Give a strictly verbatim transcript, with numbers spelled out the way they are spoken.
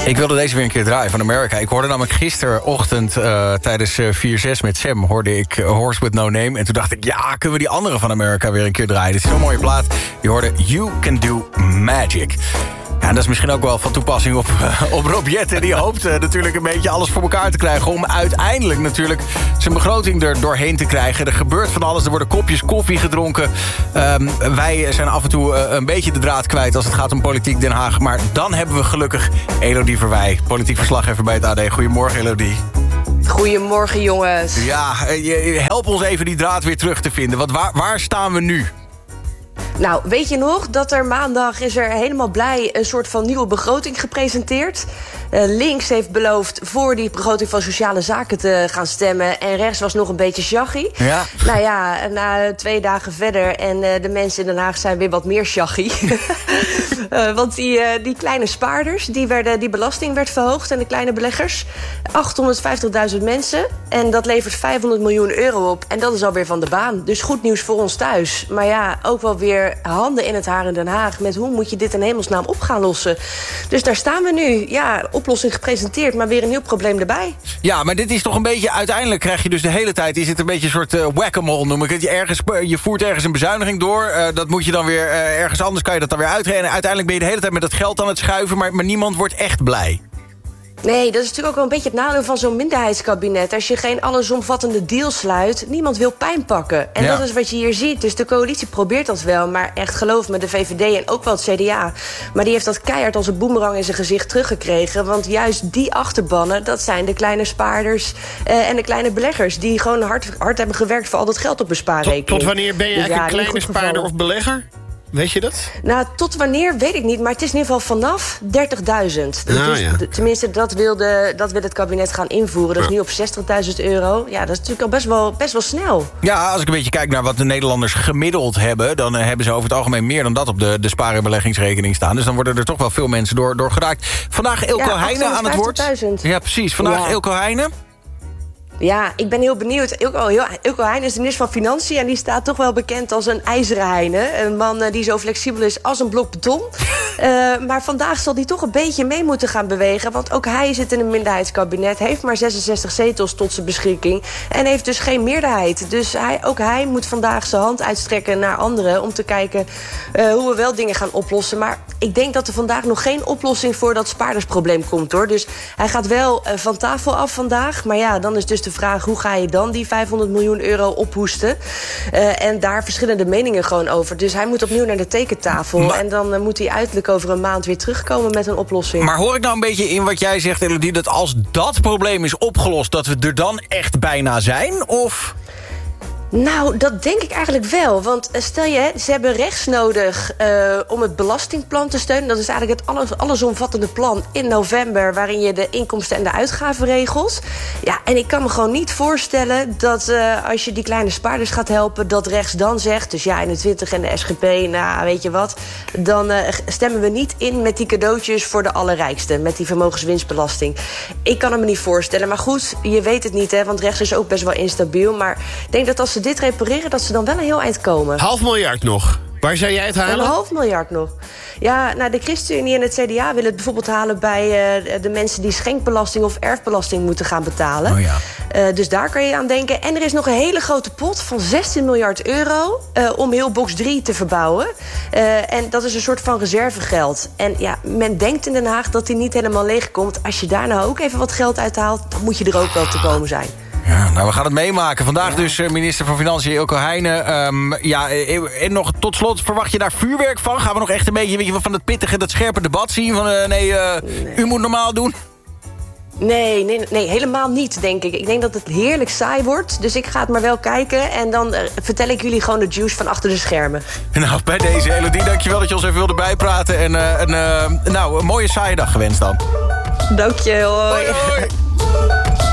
Ik wilde deze weer een keer draaien van America. Ik hoorde namelijk gisterochtend uh, tijdens uh, vier zes met Sam... hoorde ik uh, Horse With No Name. En toen dacht ik, ja, kunnen we die andere van America weer een keer draaien? Dit is zo'n mooie plaat. Je hoorde You Can Do Magic. Ja, en dat is misschien ook wel van toepassing op, uh, op Rob Jetten. Die hoopt uh, natuurlijk een beetje alles voor elkaar te krijgen... om uiteindelijk natuurlijk zijn begroting er doorheen te krijgen. Er gebeurt van alles, er worden kopjes koffie gedronken. Um, wij zijn af en toe uh, een beetje de draad kwijt als het gaat om politiek Den Haag. Maar dan hebben we gelukkig Elodie Verwij, politiek verslaggever bij het A D. Goedemorgen, Elodie. Goedemorgen, jongens. Ja, help ons even die draad weer terug te vinden. Want waar, waar staan we nu? Nou, weet je nog dat er maandag is er helemaal blij een soort van nieuwe begroting gepresenteerd? Uh, links heeft beloofd voor die begroting van sociale zaken te gaan stemmen. En rechts was nog een beetje shaggy. Ja. Nou ja, na twee dagen verder en uh, de mensen in Den Haag zijn weer wat meer shaggy. uh, want die, uh, die kleine spaarders, die, werden, die belasting werd verhoogd en de kleine beleggers. achthonderdvijftigduizend mensen en dat levert vijfhonderd miljoen euro op. En dat is alweer van de baan. Dus goed nieuws voor ons thuis. Maar ja, ook wel weer handen in het haar in Den Haag met hoe moet je dit in hemelsnaam op gaan lossen. Dus daar staan we nu. Ja, oplossing gepresenteerd, maar weer een nieuw probleem erbij. Ja, maar dit is toch een beetje, uiteindelijk krijg je dus de hele tijd, is het een beetje een soort uh, whack-a-mole, noem ik het. Je, ergens, je voert ergens een bezuiniging door, uh, dat moet je dan weer uh, ergens anders, kan je dat dan weer uitrekenen. Uiteindelijk ben je de hele tijd met dat geld aan het schuiven, maar, maar niemand wordt echt blij. Nee, dat is natuurlijk ook wel een beetje het nadeel van zo'n minderheidskabinet. Als je geen allesomvattende deal sluit, niemand wil pijn pakken. En ja. Dat is wat je hier ziet. Dus de coalitie probeert dat wel. Maar echt geloof me, de V V D en ook wel het C D A. Maar die heeft dat keihard als een boemerang in zijn gezicht teruggekregen. Want juist die achterbannen, dat zijn de kleine spaarders uh, en de kleine beleggers. Die gewoon hard, hard hebben gewerkt voor al dat geld op een spaarrekening. Tot, tot wanneer ben je dus eigenlijk ja, een kleine spaarder of belegger? Weet je dat? Nou, tot wanneer weet ik niet, maar het is in ieder geval vanaf dertigduizend. Ah, dus, ja. Tenminste, dat wil, de, dat wil het kabinet gaan invoeren. Dat is ja. nu op zestigduizend euro. Ja, dat is natuurlijk al best wel, best wel snel. Ja, als ik een beetje kijk naar wat de Nederlanders gemiddeld hebben... dan uh, hebben ze over het algemeen meer dan dat op de, de spaar- en beleggingsrekening staan. Dus dan worden er toch wel veel mensen door, door geraakt. Vandaag Eelco ja, Heijnen aan het woord. Ja, precies. Vandaag ja. Eelco Heijnen. Ja, ik ben heel benieuwd. Eelco, Eelco Heijnen is de minister van Financiën... en die staat toch wel bekend als een ijzeren Heijnen. Een man uh, die zo flexibel is als een blok beton. Uh, maar vandaag zal hij toch een beetje mee moeten gaan bewegen... want ook hij zit in een minderheidskabinet... heeft maar zesenzestig zetels tot zijn beschikking... en heeft dus geen meerderheid. Dus hij, ook hij moet vandaag zijn hand uitstrekken naar anderen... om te kijken uh, hoe we wel dingen gaan oplossen. Maar ik denk dat er vandaag nog geen oplossing... voor dat spaardersprobleem komt, hoor. Dus hij gaat wel uh, van tafel af vandaag. Maar ja, dan is dus de vraag, hoe ga je dan die vijfhonderd miljoen euro ophoesten? Uh, en daar verschillende meningen gewoon over. Dus hij moet opnieuw naar de tekentafel. Maar, en dan uh, moet hij uiterlijk over een maand weer terugkomen met een oplossing. Maar hoor ik nou een beetje in wat jij zegt, Elodie... dat als dat probleem is opgelost, dat we er dan echt bijna zijn? Of... Nou, dat denk ik eigenlijk wel. Want stel je, ze hebben rechts nodig uh, om het belastingplan te steunen. Dat is eigenlijk het alles, allesomvattende plan in november... waarin je de inkomsten en de uitgaven regelt. Ja, en ik kan me gewoon niet voorstellen dat uh, als je die kleine spaarders gaat helpen... dat rechts dan zegt, dus ja, eenentwintig en de S G P, nou, weet je wat... dan uh, stemmen we niet in met die cadeautjes voor de allerrijksten... met die vermogenswinstbelasting. Ik kan het me niet voorstellen. Maar goed, je weet het niet, hè, want rechts is ook best wel instabiel. Maar ik denk dat als ze dit repareren, dat ze dan wel een heel eind komen. Half miljard nog. Waar zou jij het halen? Een half miljard nog. Ja, nou, de ChristenUnie en het C D A willen het bijvoorbeeld halen... bij uh, de mensen die schenkbelasting of erfbelasting moeten gaan betalen. Oh ja. Uh, dus daar kan je aan denken. En er is nog een hele grote pot van zestien miljard euro... Uh, om heel box drie te verbouwen. Uh, en dat is een soort van reservegeld. En ja, men denkt in Den Haag dat die niet helemaal leeg komt. Als je daar nou ook even wat geld uithaalt... dan moet je er ook wel te komen zijn. Ja, nou, we gaan het meemaken. Vandaag ja. dus minister van Financiën Eelco Heijnen. Um, ja, en nog tot slot, verwacht je daar vuurwerk van? Gaan we nog echt een beetje, weet je, van dat pittige, dat scherpe debat zien? Van uh, nee, uh, nee, u moet normaal doen? Nee, nee, nee, helemaal niet, denk ik. Ik denk dat het heerlijk saai wordt. Dus ik ga het maar wel kijken. En dan uh, vertel ik jullie gewoon de juice van achter de schermen. Nou, bij deze, Elodie, dankjewel dat je ons even wilde bijpraten. En uh, een, uh, nou, een mooie saaie dag gewenst dan. Dank je, hoi. Hoi, hoi.